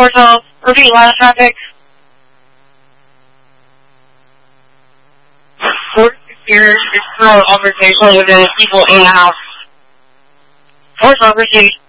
412, repeat line of traffic. 460, it's through an altercation with the people in the house. 412, proceed.